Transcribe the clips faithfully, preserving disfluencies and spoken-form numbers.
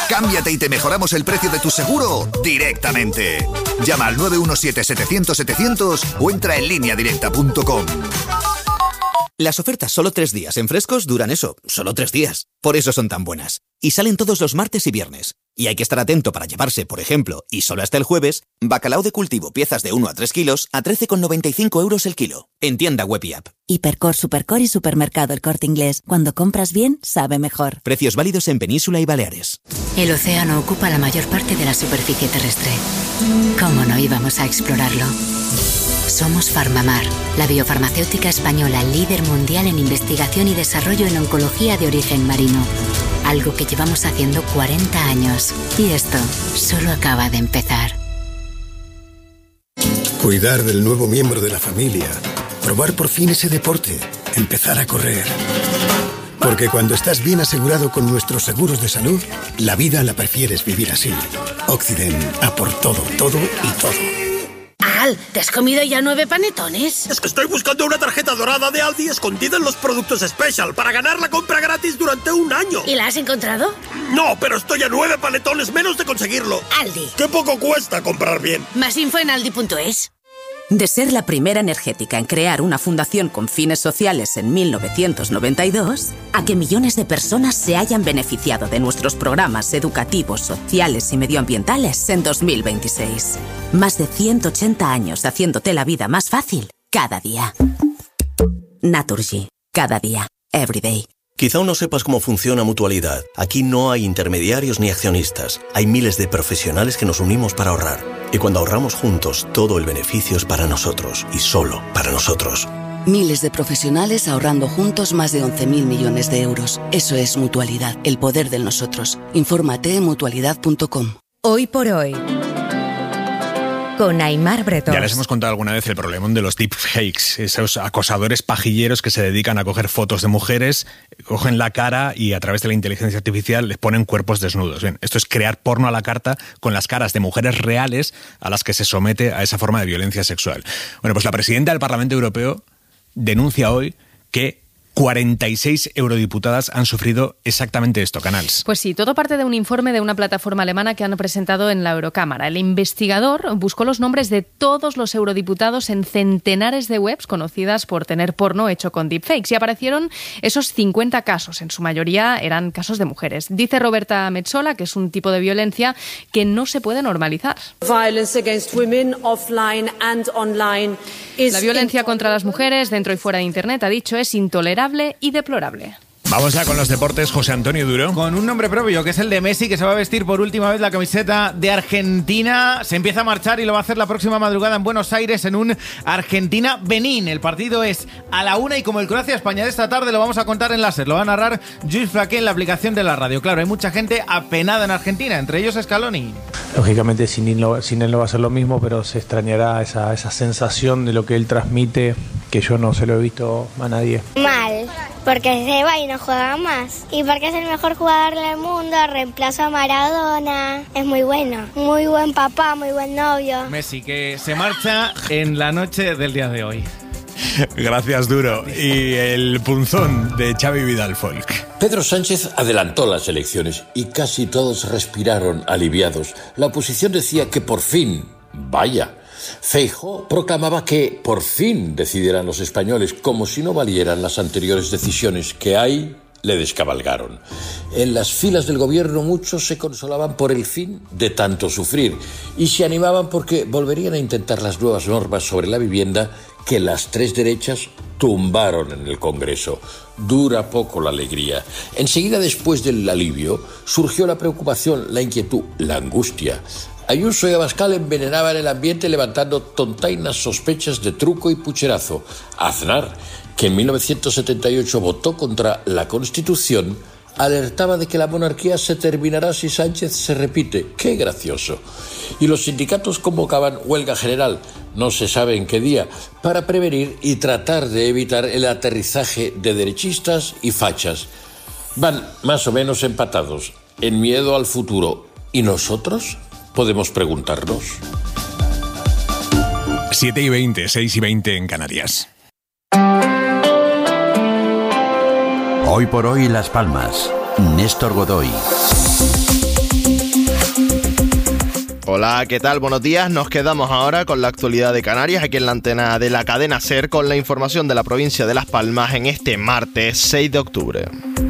Cámbiate y te mejoramos el precio de tu seguro directamente. Llama al nueve uno siete, setecientos, setecientos o entra en línea directa punto com. Las ofertas solo tres días en Frescos duran eso, solo tres días. Por eso son tan buenas. Y salen todos los martes y viernes. Y hay que estar atento para llevarse, por ejemplo, y solo hasta el jueves, bacalao de cultivo piezas de uno a tres kilos a trece con noventa y cinco euros el kilo. En tienda web y app. Hipercor, Supercor y Supermercado El Corte Inglés. Cuando compras bien, sabe mejor. Precios válidos en Península y Baleares. El océano ocupa la mayor parte de la superficie terrestre. ¿Cómo no íbamos a explorarlo? Somos Farmamar, la biofarmacéutica española líder mundial en investigación y desarrollo en oncología de origen marino. Algo que llevamos haciendo cuarenta años. Y esto solo acaba de empezar. Cuidar del nuevo miembro de la familia. Probar por fin ese deporte. Empezar a correr. Porque cuando estás bien asegurado con nuestros seguros de salud, la vida la prefieres vivir así. Occident, a por todo, todo y todo. Al, ¿te has comido ya nueve panetones? Es que estoy buscando una tarjeta dorada de Aldi escondida en los productos Special para ganar la compra gratis durante un año. ¿Y la has encontrado? No, pero estoy a nueve panetones menos de conseguirlo. Aldi. Qué poco cuesta comprar bien. Más info en aldi punto es. De ser la primera energética en crear una fundación con fines sociales en mil novecientos noventa y dos, a que millones de personas se hayan beneficiado de nuestros programas educativos, sociales y medioambientales en dos mil veintiséis. Más de ciento ochenta años haciéndote la vida más fácil cada día. Naturgy. Cada día. Every day. Quizá aún no sepas cómo funciona Mutualidad. Aquí no hay intermediarios ni accionistas. Hay miles de profesionales que nos unimos para ahorrar. Y cuando ahorramos juntos, todo el beneficio es para nosotros y solo para nosotros. Miles de profesionales ahorrando juntos más de once mil millones de euros. Eso es Mutualidad, el poder del nosotros. Infórmate en mutualidad punto com. Hoy por hoy, con Aimar Bretón. Ya les hemos contado alguna vez el problemón de los deepfakes, esos acosadores pajilleros que se dedican a coger fotos de mujeres, cogen la cara y a través de la inteligencia artificial les ponen cuerpos desnudos. Bien, esto es crear porno a la carta con las caras de mujeres reales a las que se somete a esa forma de violencia sexual. Bueno, pues la presidenta del Parlamento Europeo denuncia hoy que cuarenta y seis eurodiputadas han sufrido exactamente esto, Canals. Pues sí, todo parte de un informe de una plataforma alemana que han presentado en la Eurocámara. El investigador buscó los nombres de todos los eurodiputados en centenares de webs conocidas por tener porno hecho con deepfakes y aparecieron esos cincuenta casos. En su mayoría eran casos de mujeres. Dice Roberta Metsola que es un tipo de violencia que no se puede normalizar. La violencia contra las mujeres dentro y fuera de Internet, ha dicho, es intolerable y deplorable. Vamos ya con los deportes. José Antonio Duro. Con un nombre propio, que es el de Messi, que se va a vestir por última vez la camiseta de Argentina. Se empieza a marchar y lo va a hacer la próxima madrugada en Buenos Aires en un Argentina-Benín. El partido es a la una y como el Croacia-España de esta tarde lo vamos a contar en láser. Lo va a narrar Luis Flaqué en la aplicación de la radio. Claro, hay mucha gente apenada en Argentina, entre ellos Scaloni. Lógicamente sin él, no, sin él no va a ser lo mismo, pero se extrañará esa, esa sensación de lo que él transmite, que yo no se lo he visto a nadie. Mal, porque se va y no juega más. Y porque es el mejor jugador del mundo, reemplaza a Maradona. Es muy bueno, muy buen papá, muy buen novio. Messi, que se marcha en la noche del día de hoy. Gracias, Duro. Y el punzón de Xavi Vidal Folk. Pedro Sánchez adelantó las elecciones y casi todos respiraron aliviados. La oposición decía que por fin, vaya. Feijóo proclamaba que por fin decidirán los españoles, como si no valieran las anteriores decisiones que hay, le descabalgaron. En las filas del gobierno muchos se consolaban por el fin de tanto sufrir y se animaban porque volverían a intentar las nuevas normas sobre la vivienda que las tres derechas tumbaron en el Congreso. Dura poco la alegría. Enseguida, después del alivio, surgió la preocupación, la inquietud, la angustia. Ayuso y Abascal envenenaban el ambiente levantando tontainas sospechas de truco y pucherazo. Aznar, que en mil novecientos setenta y ocho votó contra la Constitución, alertaba de que la monarquía se terminará si Sánchez se repite. ¡Qué gracioso! Y los sindicatos convocaban huelga general, no se sabe en qué día, para prevenir y tratar de evitar el aterrizaje de derechistas y fachas. Van más o menos empatados, en miedo al futuro. ¿Y nosotros? Podemos preguntarnos. siete y veinte, seis y veinte en Canarias. Hoy por hoy Las Palmas. Néstor Godoy. Hola, ¿qué tal? Buenos días. Nos quedamos ahora con la actualidad de Canarias, aquí en la antena de la cadena SER, con la información de la provincia de Las Palmas en este martes seis de octubre.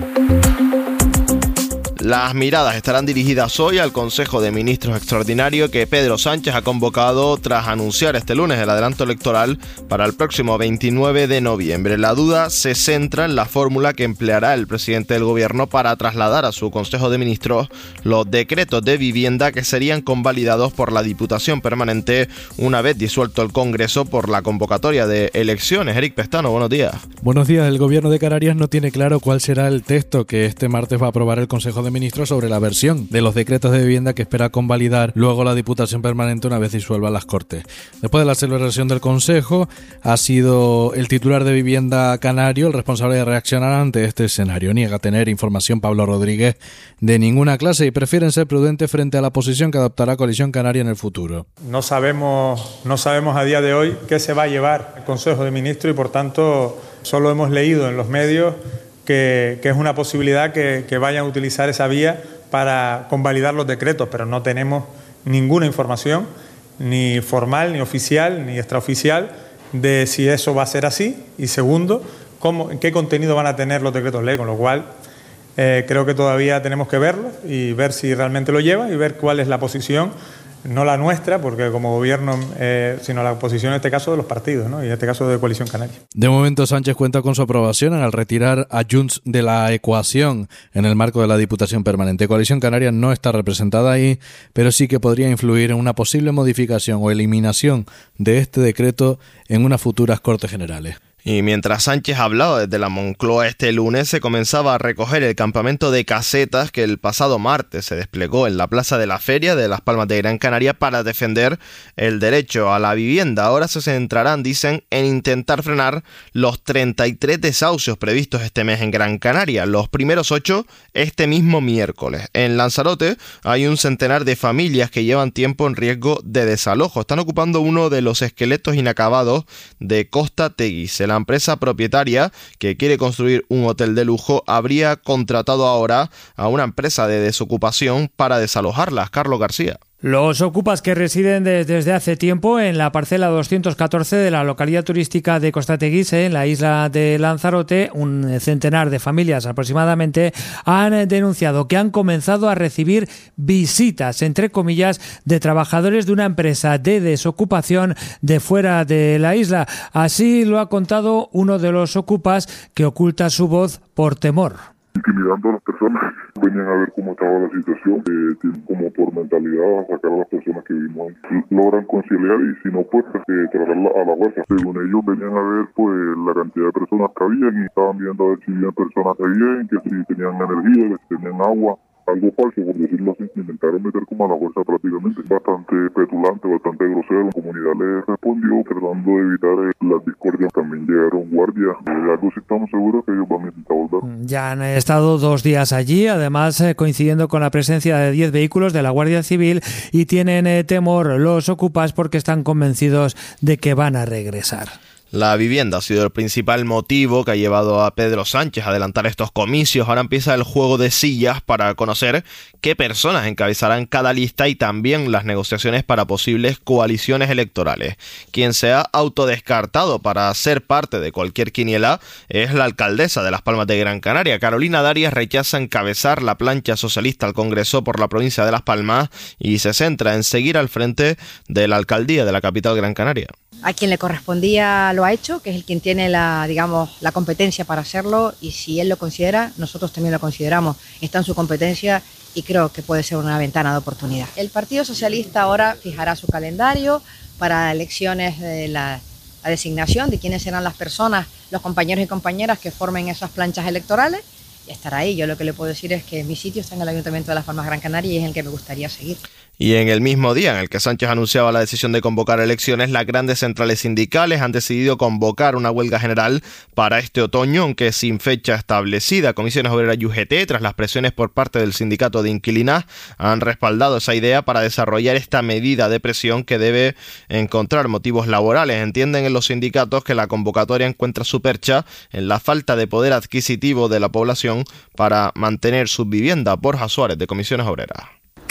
Las miradas estarán dirigidas hoy al Consejo de Ministros Extraordinario que Pedro Sánchez ha convocado tras anunciar este lunes el adelanto electoral para el próximo veintinueve de noviembre. La duda se centra en la fórmula que empleará el presidente del gobierno para trasladar a su Consejo de Ministros los decretos de vivienda que serían convalidados por la Diputación Permanente una vez disuelto el Congreso por la convocatoria de elecciones. Eric Pestano, buenos días. Buenos días. El gobierno de Canarias no tiene claro cuál será el texto que este martes va a aprobar el Consejo de Ministros sobre la versión de los decretos de vivienda que espera convalidar luego la Diputación Permanente una vez disuelva las Cortes. Después de la celebración del Consejo, ha sido el titular de Vivienda canario el responsable de reaccionar ante este escenario. Niega tener información Pablo Rodríguez de ninguna clase y prefieren ser prudentes frente a la posición que adoptará Coalición Canaria en el futuro. No sabemos, no sabemos a día de hoy qué se va a llevar el Consejo de Ministros y por tanto solo hemos leído en los medios Que, que es una posibilidad que, que vayan a utilizar esa vía para convalidar los decretos, pero no tenemos ninguna información, ni formal, ni oficial, ni extraoficial, de si eso va a ser así, y segundo, cómo, qué contenido van a tener los decretos ley, con lo cual eh, creo que todavía tenemos que verlo y ver si realmente lo lleva y ver cuál es la posición, no la nuestra, porque como gobierno, eh, sino la posición en este caso de los partidos, ¿no? Y en este caso de Coalición Canaria. De momento Sánchez cuenta con su aprobación al retirar a Junts de la ecuación en el marco de la Diputación Permanente. Coalición Canaria no está representada ahí, pero sí que podría influir en una posible modificación o eliminación de este decreto en unas futuras Cortes Generales. Y mientras Sánchez hablaba desde la Moncloa este lunes, se comenzaba a recoger el campamento de casetas que el pasado martes se desplegó en la Plaza de la Feria de Las Palmas de Gran Canaria para defender el derecho a la vivienda. Ahora se centrarán, dicen, en intentar frenar los treinta y tres desahucios previstos este mes en Gran Canaria, los primeros ocho este mismo miércoles. En Lanzarote hay un centenar de familias que llevan tiempo en riesgo de desalojo. Están ocupando uno de los esqueletos inacabados de Costa Teguise. La empresa propietaria, que quiere construir un hotel de lujo, habría contratado ahora a una empresa de desocupación para desalojarlas. Carlos García. Los ocupas que residen desde hace tiempo en la parcela doscientos catorce de la localidad turística de Costa Teguise, en la isla de Lanzarote, un centenar de familias aproximadamente, han denunciado que han comenzado a recibir visitas, entre comillas, de trabajadores de una empresa de desocupación de fuera de la isla. Así lo ha contado uno de los ocupas, que oculta su voz por temor. Intimidando a las personas, venían a ver cómo estaba la situación, eh, tienen como por mentalidad a sacar a las personas que vivimos ahí. Logran conciliar y si no, pues eh, traerla a la fuerza. Según ellos venían a ver pues la cantidad de personas que habían y estaban viendo a ver si habían personas que habían, que si tenían energía, que si tenían agua. Algo falso, por decirlo así, intentaron meter como a la fuerza prácticamente. Bastante petulante, bastante grosero. La comunidad les respondió tratando de evitar eh, las discordias. También llegaron guardias. Eh, algo sí estamos seguros que ellos van a intentar volver. Ya han estado dos días allí, además eh, coincidiendo con la presencia de diez vehículos de la Guardia Civil, y tienen eh, temor los ocupas porque están convencidos de que van a regresar. La vivienda ha sido el principal motivo que ha llevado a Pedro Sánchez a adelantar estos comicios. Ahora empieza el juego de sillas para conocer qué personas encabezarán cada lista y también las negociaciones para posibles coaliciones electorales. Quien se ha autodescartado para ser parte de cualquier quiniela es la alcaldesa de Las Palmas de Gran Canaria. Carolina Darias rechaza encabezar la plancha socialista al Congreso por la provincia de Las Palmas y se centra en seguir al frente de la alcaldía de la capital Gran Canaria. A quien le correspondía lo ha hecho, que es el quien tiene la, digamos, la competencia para hacerlo, y si él lo considera, nosotros también lo consideramos. Está en su competencia y creo que puede ser una ventana de oportunidad. El Partido Socialista ahora fijará su calendario para elecciones de la, la designación de quiénes serán las personas, los compañeros y compañeras que formen esas planchas electorales, y estará ahí. Yo lo que le puedo decir es que mi sitio está en el Ayuntamiento de Las Palmas Gran Canaria y es el que me gustaría seguir. Y en el mismo día en el que Sánchez anunciaba la decisión de convocar elecciones, las grandes centrales sindicales han decidido convocar una huelga general para este otoño, aunque sin fecha establecida. Comisiones Obreras y U G T, tras las presiones por parte del sindicato de inquilinas, han respaldado esa idea para desarrollar esta medida de presión que debe encontrar motivos laborales. Entienden en los sindicatos que la convocatoria encuentra su percha en la falta de poder adquisitivo de la población para mantener su vivienda. Borja Suárez, de Comisiones Obreras.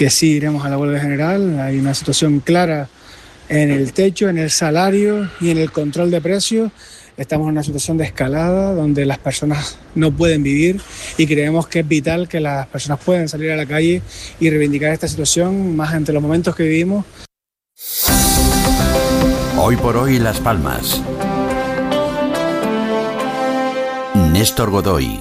que sí iremos a la huelga general. Hay una situación clara en el techo, en el salario y en el control de precios. Estamos en una situación de escalada donde las personas no pueden vivir y creemos que es vital que las personas puedan salir a la calle y reivindicar esta situación, más ante los momentos que vivimos. Hoy por hoy Las Palmas. Néstor Godoy.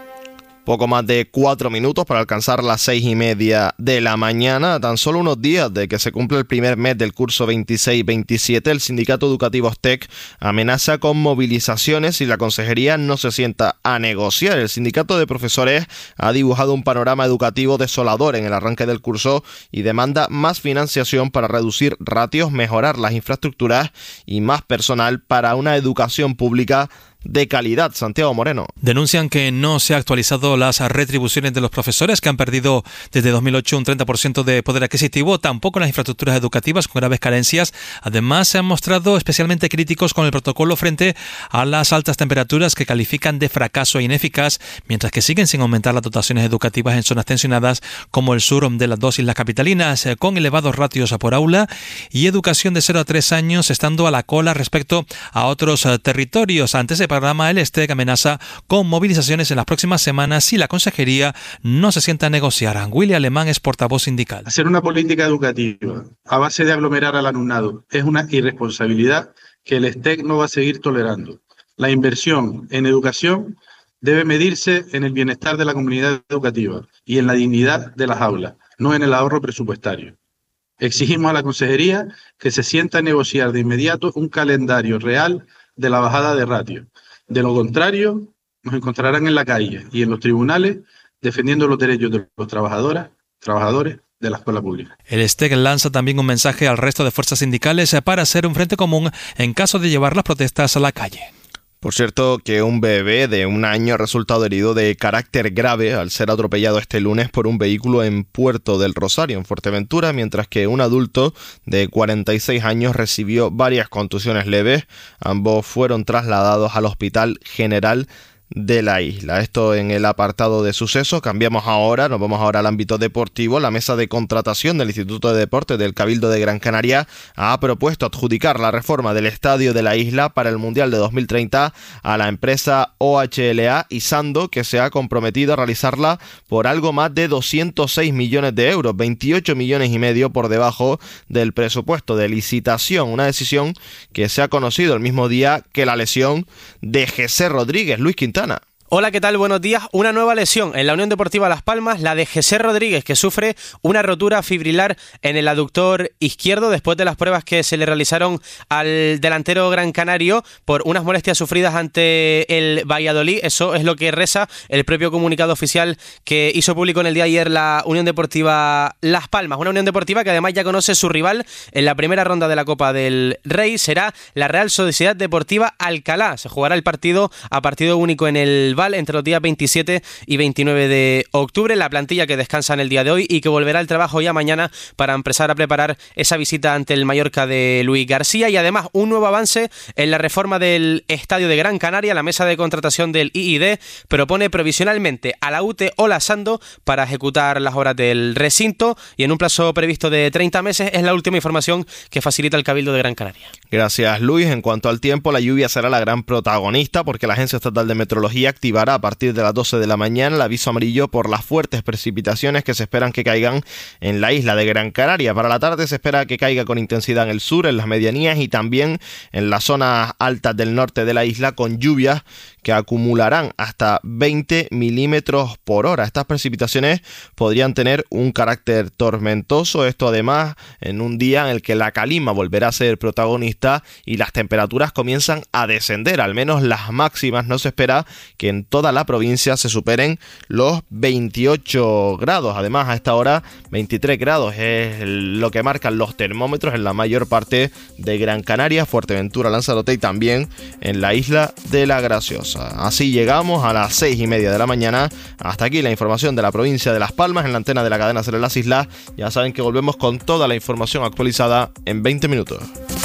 Poco más de cuatro minutos para alcanzar las seis y media de la mañana. Tan solo unos días de que se cumple el primer mes del curso veintiséis veintisiete, el sindicato educativo S T E C amenaza con movilizaciones si la consejería no se sienta a negociar. El sindicato de profesores ha dibujado un panorama educativo desolador en el arranque del curso y demanda más financiación para reducir ratios, mejorar las infraestructuras y más personal para una educación pública de calidad. Santiago Moreno. Denuncian que no se han actualizado las retribuciones de los profesores, que han perdido desde dos mil ocho un treinta por ciento de poder adquisitivo, tampoco las infraestructuras educativas con graves carencias. Además, se han mostrado especialmente críticos con el protocolo frente a las altas temperaturas que califican de fracaso e ineficaz, mientras que siguen sin aumentar las dotaciones educativas en zonas tensionadas como el sur de las dos islas capitalinas, con elevados ratios por aula y educación de cero a tres años estando a la cola respecto a otros territorios. Ante ese programa, el S T E C amenaza con movilizaciones en las próximas semanas si la consejería no se sienta a negociar. Willy Alemán es portavoz sindical. Hacer una política educativa a base de aglomerar al alumnado es una irresponsabilidad que el S T E C no va a seguir tolerando. La inversión en educación debe medirse en el bienestar de la comunidad educativa y en la dignidad de las aulas, no en el ahorro presupuestario. Exigimos a la consejería que se sienta a negociar de inmediato un calendario real de la bajada de ratio. De lo contrario, nos encontrarán en la calle y en los tribunales defendiendo los derechos de los trabajadoras, trabajadores de la escuela pública. El S T E C lanza también un mensaje al resto de fuerzas sindicales para hacer un frente común en caso de llevar las protestas a la calle. Por cierto, que un bebé de un año ha resultado herido de carácter grave al ser atropellado este lunes por un vehículo en Puerto del Rosario, en Fuerteventura, mientras que un adulto de cuarenta y seis años recibió varias contusiones leves. Ambos fueron trasladados al Hospital General de la isla. Esto en el apartado de sucesos. Cambiamos ahora, nos vamos ahora al ámbito deportivo. La mesa de contratación del Instituto de Deportes del Cabildo de Gran Canaria ha propuesto adjudicar la reforma del estadio de la isla para el Mundial de dos mil treinta a la empresa O H L A y Sando, que se ha comprometido a realizarla por algo más de doscientos seis millones de euros, veintiocho millones y medio por debajo del presupuesto de licitación. Una decisión que se ha conocido el mismo día que la lesión de José Rodríguez. Luis Quintana. Hola, ¿qué tal? Buenos días. Una nueva lesión en la Unión Deportiva Las Palmas, la de José Rodríguez, que sufre una rotura fibrilar en el aductor izquierdo después de las pruebas que se le realizaron al delantero gran canario por unas molestias sufridas ante el Valladolid. Eso es lo que reza el propio comunicado oficial que hizo público en el día de ayer la Unión Deportiva Las Palmas. Una Unión Deportiva que además ya conoce su rival en la primera ronda de la Copa del Rey. Será la Real Sociedad Deportiva Alcalá. Se jugará el partido a partido único en el Val entre los días veintisiete y veintinueve de octubre. La plantilla que descansa en el día de hoy y que volverá al trabajo ya mañana para empezar a preparar esa visita ante el Mallorca de Luis García. Y además un nuevo avance en la reforma del Estadio de Gran Canaria. La mesa de contratación del I I D propone provisionalmente a la U T E o la Sando para ejecutar las obras del recinto y en un plazo previsto de treinta meses. Es la última información que facilita el Cabildo de Gran Canaria. Gracias, Luis. En cuanto al tiempo, la lluvia será la gran protagonista porque la Agencia Estatal de Meteorología activará a partir de las doce de la mañana el aviso amarillo por las fuertes precipitaciones que se esperan que caigan en la isla de Gran Canaria. Para la tarde se espera que caiga con intensidad en el sur, en las medianías y también en las zonas altas del norte de la isla, con lluvias que acumularán hasta veinte milímetros por hora. Estas precipitaciones podrían tener un carácter tormentoso, esto además en un día en el que la calima volverá a ser protagonista y las temperaturas comienzan a descender, al menos las máximas. No se espera que en toda la provincia se superen los veintiocho grados. Además, a esta hora veintitrés grados es lo que marcan los termómetros en la mayor parte de Gran Canaria, Fuerteventura, Lanzarote y también en la isla de La Graciosa. Así llegamos a las seis y media de la mañana. Hasta aquí la información de la provincia de Las Palmas en la antena de la cadena Ser en las Islas. Ya saben que volvemos con toda la información actualizada en veinte minutos.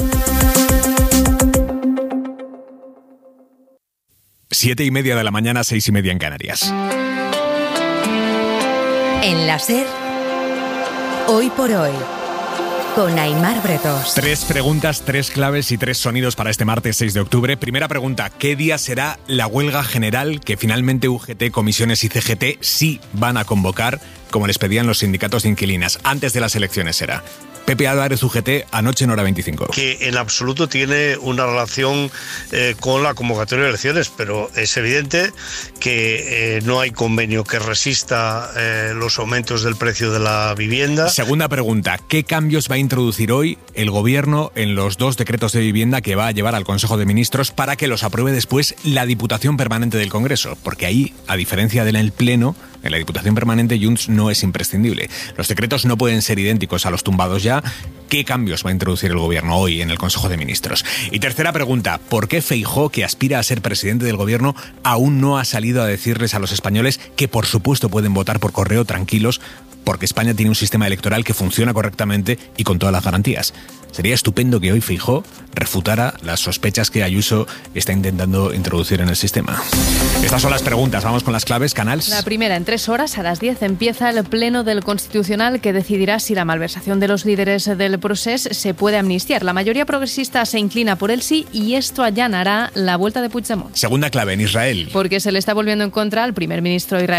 Siete y media de la mañana, seis y media en Canarias. En la Ser, Hoy por hoy, con Aimar Bretos. Tres preguntas, tres claves y tres sonidos para este martes seis de octubre. Primera pregunta, ¿qué día será la huelga general que finalmente U G T, comisiones y C G T sí van a convocar, como les pedían los sindicatos de inquilinas? Antes de las elecciones será. Pepe Álvarez, U G T, anoche en Hora veinticinco. Que en absoluto tiene una relación eh, con la convocatoria de elecciones, pero es evidente que eh, no hay convenio que resista eh, los aumentos del precio de la vivienda. Segunda pregunta, ¿qué cambios va a introducir hoy el Gobierno en los dos decretos de vivienda que va a llevar al Consejo de Ministros para que los apruebe después la Diputación Permanente del Congreso? Porque ahí, a diferencia del Pleno, en la Diputación Permanente Junts no es imprescindible. Los decretos no pueden ser idénticos a los tumbados ya. ¿Qué cambios va a introducir el Gobierno hoy en el Consejo de Ministros? Y tercera pregunta, ¿por qué Feijóo, que aspira a ser presidente del Gobierno, aún no ha salido a decirles a los españoles que por supuesto pueden votar por correo tranquilos porque España tiene un sistema electoral que funciona correctamente y con todas las garantías? Sería estupendo que hoy Feijóo refutara las sospechas que Ayuso está intentando introducir en el sistema. Estas son las preguntas. Vamos con las claves, Canals. La primera, en tres horas, a las diez, empieza el Pleno del Constitucional que decidirá si la malversación de los líderes del Procés se puede amnistiar. La mayoría progresista se inclina por el sí y esto allanará la vuelta de Puigdemont. Segunda clave, en Israel. Porque se le está volviendo en contra al primer ministro israelí